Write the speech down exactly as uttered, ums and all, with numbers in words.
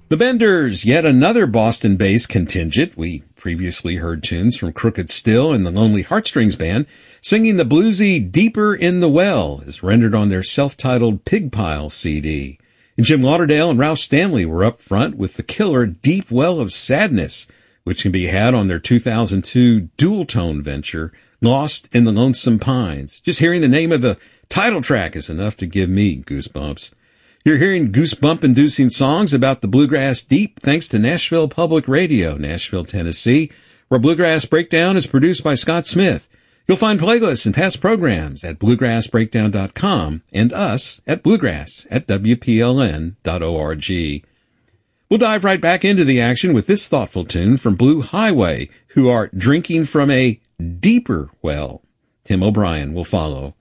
The Benders, yet another Boston-based contingent. We previously heard tunes from Crooked Still and the Lonely Heartstrings Band, singing the bluesy Deeper in the Well, as rendered on their self-titled Pigpile C D. And Jim Lauderdale and Ralph Stanley were up front with the killer Deep Well of Sadness, which can be had on their two thousand two dual-tone venture, Lost in the Lonesome Pines. Just hearing the name of the title track is enough to give me goosebumps. You're hearing goosebump-inducing songs about the Bluegrass Deep thanks to Nashville Public Radio, Nashville, Tennessee, where Bluegrass Breakdown is produced by Scott Smith. You'll find playlists and past programs at bluegrass breakdown dot com and us at bluegrass at w p l n dot org. We'll dive right back into the action with this thoughtful tune from Blue Highway, who are drinking from a deeper well. Tim O'Brien will follow.